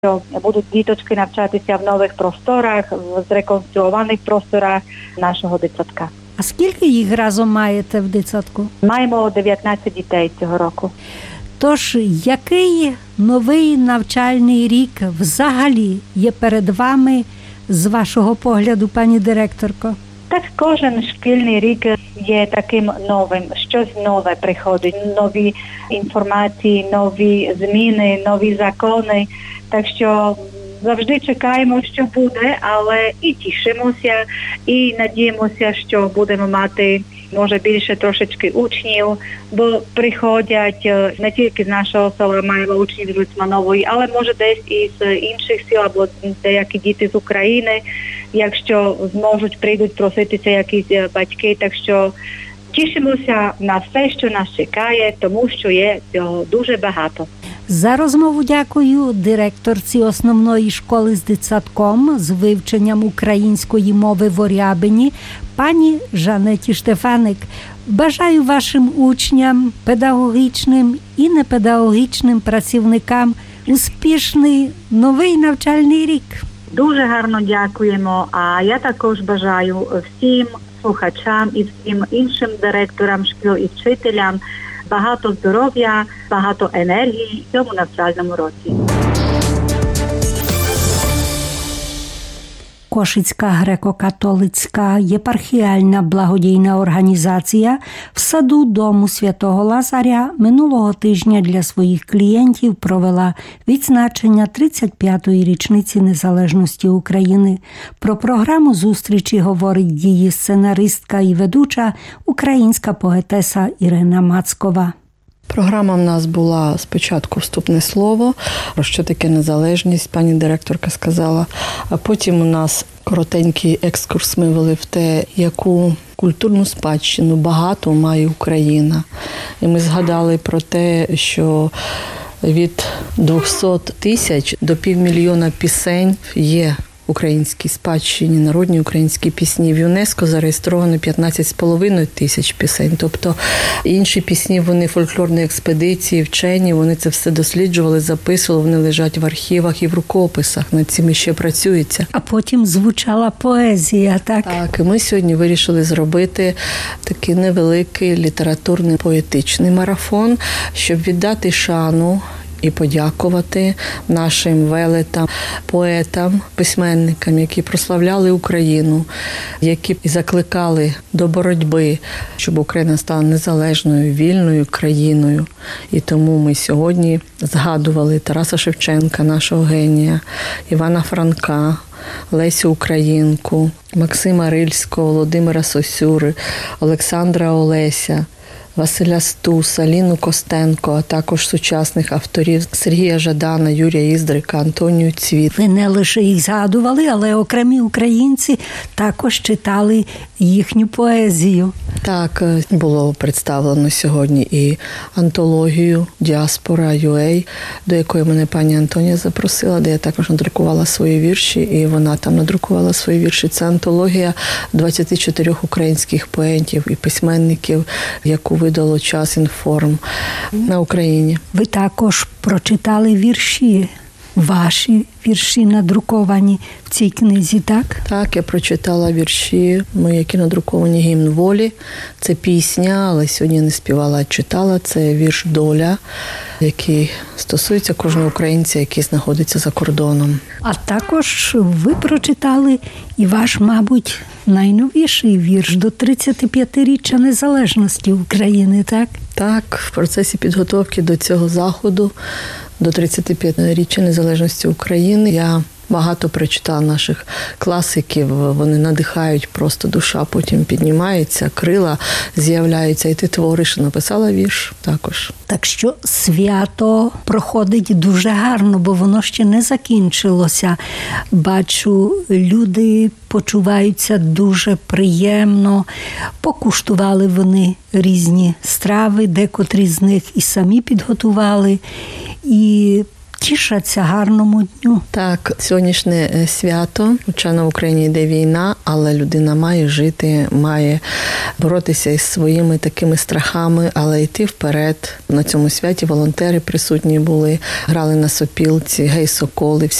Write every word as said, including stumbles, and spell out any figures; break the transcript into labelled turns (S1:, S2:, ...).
S1: що будуть діточки навчатися в нових просторах, в зреконструованих просторах нашого дитсадка.
S2: А скільки їх разом маєте в дитсадку?
S1: Маємо дев'ятнадцять дітей цього року.
S2: Тож, який новий навчальний рік взагалі є перед вами з вашого погляду, пані директорко?
S1: Так, кожен шкільний рік є таким новим, щось нове приходить, нові інформації, нові зміни, нові закони. Так що завжди чекаємо, що буде, але і тішимося, і надіємося, що будемо мати, може, більше трошечки учнів, бо приходять не тільки з нашого села, маємо учнів з Люцманової, але може десь і з інших сіл, або деякі діти з України, якщо зможуть, прийдуть проситися якісь батьки, так що тішимося на все, що нас чекає, тому що є цього дуже багато.
S2: За розмову дякую директорці основної школи з дитсадком з вивченням української мови в Орябині, пані Жанеті Штефаник. Бажаю вашим учням, педагогічним і непедагогічним працівникам успішний новий навчальний рік.
S1: Дуже гарно дякуємо, а я також бажаю всім слухачам і всім іншим директорам шкіл і вчителям багато здоров'я, багато енергії в цьому навчальному році.
S2: Кошицька греко-католицька єпархіальна благодійна організація в саду Дому Святого Лазаря минулого тижня для своїх клієнтів провела відзначення тридцять п'ятої річниці незалежності України. Про програму зустрічі говорить її сценаристка і ведуча українська поетеса Ірина Мацкова.
S3: Програма в нас була спочатку вступне слово, про що таке незалежність, пані директорка сказала, а потім у нас коротенький екскурс ми вели в те, яку культурну спадщину багато має Україна. І ми згадали про те, що від двохсот тисяч до півмільйона пісень є українській спадщині, народні українські пісні. В ЮНЕСКО зареєстровано п'ятнадцять з половиною тисяч пісень. Тобто інші пісні, вони фольклорні експедиції, вчені, вони це все досліджували, записували, вони лежать в архівах і в рукописах. Над цим ще працюється.
S2: А потім звучала поезія, так?
S3: Так, і ми сьогодні вирішили зробити такий невеликий літературний поетичний марафон, щоб віддати шану і подякувати нашим велетам, поетам, письменникам, які прославляли Україну, які закликали до боротьби, щоб Україна стала незалежною, вільною країною. І тому ми сьогодні згадували Тараса Шевченка, нашого генія, Івана Франка, Лесю Українку, Максима Рильського, Володимира Сосюри, Олександра Олеся, Василя Стуса, Ліну Костенко, а також сучасних авторів Сергія Жадана, Юрія Іздрика, Антонію Цвіт.
S2: Ви не лише їх згадували, але окремі українці також читали їхню поезію.
S3: Так, було представлено сьогодні і антологію «Діаспора ю ей», до якої мене пані Антонія запросила, де я також надрукувала свої вірші, і вона там надрукувала свої вірші. Це антологія двадцяти чотирьох українських поетів і письменників, яку видало «Час Інформ» на Україні.
S2: Ви також прочитали вірші, ваші вірші надруковані в цій книзі, так?
S3: Так, я прочитала вірші, які надруковані «Гімн волі». Це пісня, але сьогодні не співала, а читала. Це вірш «Доля», який стосується кожного українця, який знаходиться за кордоном.
S2: А також ви прочитали і ваш, мабуть, найновіший вірш до тридцятип'ятиріччя незалежності України, так?
S3: Так, в процесі підготовки до цього заходу, до тридцятип'ятиріччя незалежності України, я багато прочитала наших класиків, вони надихають, просто душа потім піднімається, крила з'являються, і ти твориш. Написала вірш також.
S2: Так що свято проходить дуже гарно, бо воно ще не закінчилося. Бачу, люди почуваються дуже приємно, покуштували вони різні страви, декотрі з них і самі підготували, і тішаться гарному дню.
S3: Так, сьогоднішнє свято, хоча на Україні йде війна, але людина має жити, має боротися із своїми такими страхами, але йти вперед. На цьому святі волонтери присутні були, грали на сопілці, гей-соколи,